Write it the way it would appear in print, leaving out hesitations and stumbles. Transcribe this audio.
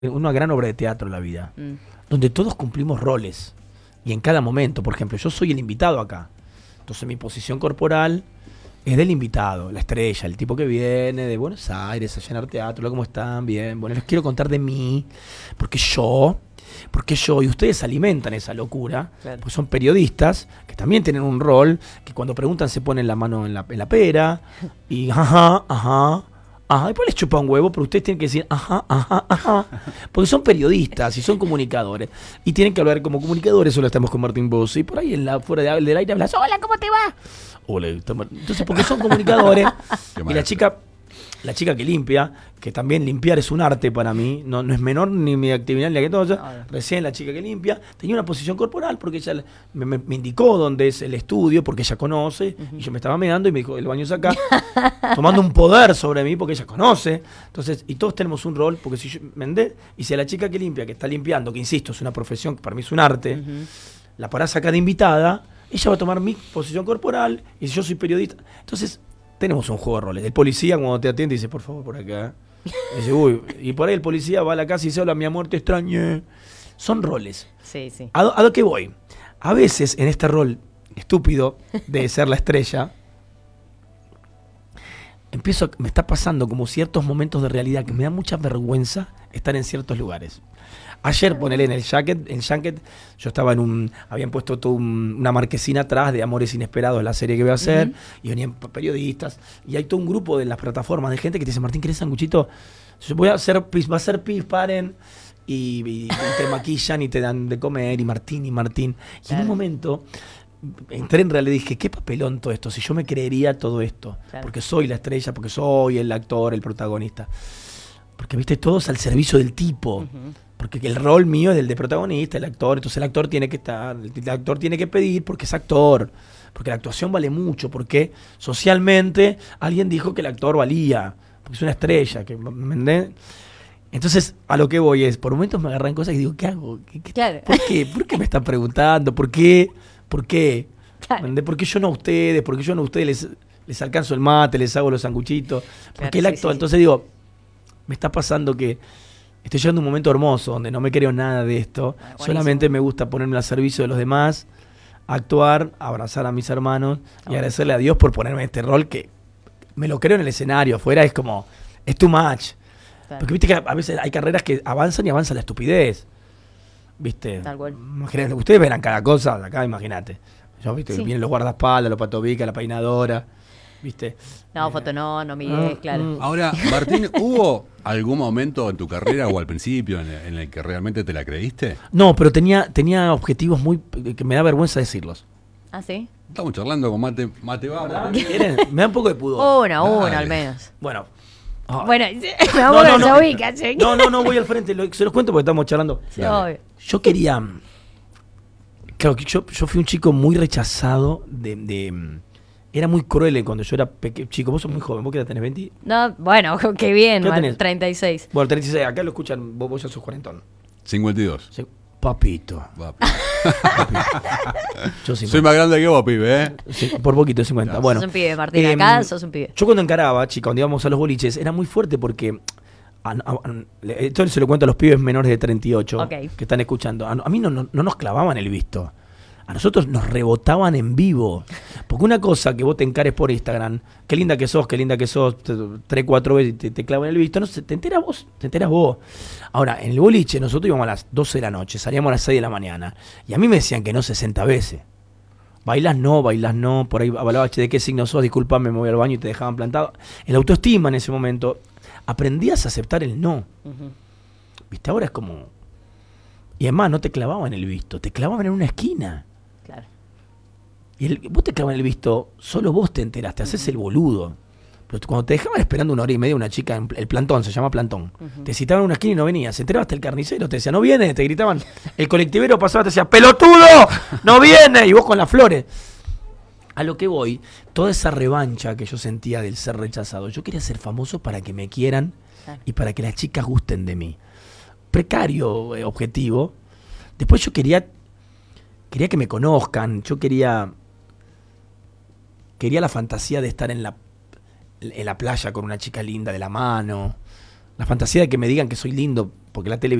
una gran obra de teatro en la vida, donde todos cumplimos roles. Y en cada momento, por ejemplo, yo soy el invitado acá. Entonces mi posición corporal es del invitado, la estrella, el tipo que viene de Buenos Aires a llenar teatro. Hola, ¿cómo están? Bien. Bueno, les quiero contar de mí, porque yo, y ustedes alimentan esa locura, Claro. porque son periodistas que también tienen un rol, que cuando preguntan se ponen la mano en la pera, y ajá, y después les chupa un huevo, pero ustedes tienen que decir ajá, porque son periodistas y son comunicadores, y tienen que hablar como comunicadores. Solo estamos con Martín Bossi, y por ahí fuera del aire hablas, hola, ¿cómo te va? Hola, entonces porque son comunicadores. Y la chica que limpia, que también limpiar es un arte para mí, no es menor ni mi actividad ni la que todo. Recién la chica que limpia tenía una posición corporal porque ella me indicó dónde es el estudio, porque ella conoce, y yo me estaba meando y me dijo, el baño es acá, tomando un poder sobre mí porque ella conoce. Entonces, y todos tenemos un rol, porque si yo y si a la chica que limpia, que está limpiando, que insisto, es una profesión, que para mí es un arte, la parás acá de invitada, ella va a tomar mi posición corporal, y si yo soy periodista, entonces tenemos un juego de roles. El policía cuando te atiende dice, por favor, por acá. Y dice, uy, y por ahí el policía va a la casa y dice, hola, mi amor, te extrañé. Son roles. Sí, sí. ¿A lo que voy? A veces en este rol estúpido de ser la estrella, me está pasando como ciertos momentos de realidad que me da mucha vergüenza estar en ciertos lugares. Ayer, ponele en el Junket, yo estaba habían puesto una marquesina atrás de Amores Inesperados, la serie que voy a hacer, y venían periodistas, y hay todo un grupo de las plataformas de gente que te dice, Martín, ¿querés sanguchito? Yo va a ser pis, paren, y te maquillan y te dan de comer, y Martín. Y en un momento entré en realidad y dije, qué papelón todo esto, si yo me creería todo esto, porque soy la estrella, porque soy el actor, el protagonista. Porque, viste, todos al servicio del tipo. Porque el rol mío es el de protagonista, el actor. Entonces el actor tiene que estar, el actor tiene que pedir porque es actor. Porque la actuación vale mucho. Porque socialmente alguien dijo que el actor valía. Porque es una estrella. ¿Me entendés? Entonces, a lo que voy es, por momentos me agarran cosas y digo, ¿qué hago? Claro. ¿Por qué? ¿Por qué me están preguntando? ¿Por qué? Claro. ¿Por qué yo no a ustedes? ¿Por qué yo no a ustedes les alcanzo el mate, les hago los sanguchitos? ¿Por qué el actor? Entonces digo, me está pasando que estoy llegando a un momento hermoso donde no me creo nada de esto. Solamente me gusta ponerme al servicio de los demás, actuar, abrazar a mis hermanos y agradecerle a Dios por ponerme en este rol que me lo creo en el escenario. Afuera es como, es too much. Porque viste que a veces hay carreras que avanzan y avanza la estupidez. ¿Viste? Tal cual. Imagínate, ustedes verán cada cosa acá, imagínate. Yo, ¿viste? Vienen los guardaespaldas, los patobicas, la peinadora. ¿Viste? No, foto no mires, claro. Ahora, Martín, ¿hubo algún momento en tu carrera o al principio en el que realmente te la creíste? No, pero tenía objetivos que me da vergüenza decirlos. ¿Ah, sí? Estamos charlando con Mate vamos. ¿Quieren? Me da un poco de pudor. Una al menos. Bueno. Bueno, se ubica, che. No, voy al frente, se los cuento porque estamos charlando. Sí, obvio. Yo quería... Claro, que yo fui un chico muy rechazado era muy cruel cuando yo era chico. Vos sos muy joven, ¿vos qué edad tenés? ¿20? No, bueno, qué bien, ¿Qué edad tenés? 36. Bueno, 36, acá lo escuchan, vos ya sos cuarentón. 52. Sí. Papito. Yo 50. Soy más grande que vos, pibe, ¿eh? Sí, por poquito, 50. Bueno, Sos un pibe, Martín, acá sos un pibe. Yo cuando encaraba, chica, cuando íbamos a los boliches, era muy fuerte porque... Esto se lo cuento a los pibes menores de 38 que están escuchando. A mí no nos clavaban el visto. A nosotros nos rebotaban en vivo. Porque una cosa que vos te encares por Instagram, qué linda que sos, 3, 4 veces te clavan el visto, no sé, te enteras vos. Ahora, en el boliche nosotros íbamos a las 12 de la noche, salíamos a las 6 de la mañana. Y a mí me decían que no 60 veces. Bailás no, por ahí hablaba, ¿de qué signo sos? Disculpame, me voy al baño y te dejaban plantado. El autoestima en ese momento, aprendías a aceptar el no. ¿Viste? Ahora es como... Y además no te clavaban el visto, te clavaban en una esquina. Claro. Y vos te clavan el visto, solo vos te enteraste, haces el boludo. Pero cuando te dejaban esperando 1 hora y media una chica, el plantón, se llama plantón, te citaban en una esquina y no venía, se enteraba hasta el carnicero, te decía, no viene, te gritaban, el colectivero pasaba, te decía, ¡pelotudo! ¡No viene! Y vos con las flores. A lo que voy, toda esa revancha que yo sentía del ser rechazado, yo quería ser famoso para que me quieran y para que las chicas gusten de mí. Precario objetivo. Después yo quería que me conozcan, yo quería la fantasía de estar en la playa con una chica linda de la mano, La fantasía de que me digan que soy lindo porque la tele